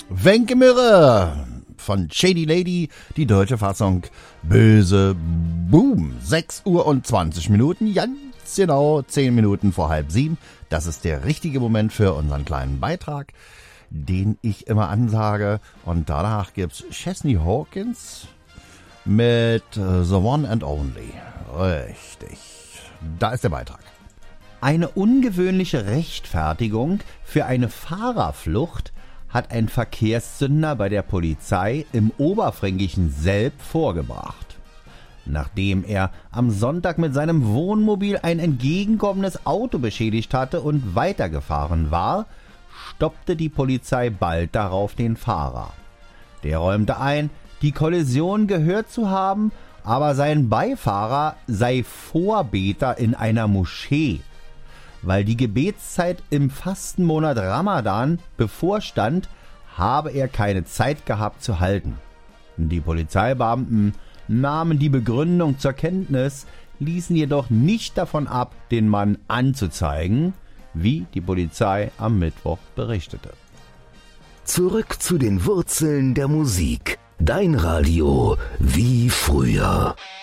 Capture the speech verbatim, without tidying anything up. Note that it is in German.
Wenkemürre von Shady Lady, die deutsche Fassung. Böse Boom. sechs Uhr und zwanzig Minuten, ganz genau zehn Minuten vor halb sieben. Das ist der richtige Moment für unseren kleinen Beitrag, den ich immer ansage. Und danach gibt's Chesney Hawkins mit The One and Only. Richtig. Da ist der Beitrag. Eine ungewöhnliche Rechtfertigung für eine Fahrerflucht hat ein Verkehrssünder bei der Polizei im oberfränkischen Selb vorgebracht. Nachdem er am Sonntag mit seinem Wohnmobil ein entgegenkommendes Auto beschädigt hatte und weitergefahren war, stoppte die Polizei bald darauf den Fahrer. Der räumte ein, die Kollision gehört zu haben, aber sein Beifahrer sei Vorbeter in einer Moschee. Weil die Gebetszeit im Fastenmonat Ramadan bevorstand, habe er keine Zeit gehabt zu halten. Die Polizeibeamten nahmen die Begründung zur Kenntnis, ließen jedoch nicht davon ab, den Mann anzuzeigen, wie die Polizei am Mittwoch berichtete. Zurück zu den Wurzeln der Musik. Dein Radio wie früher.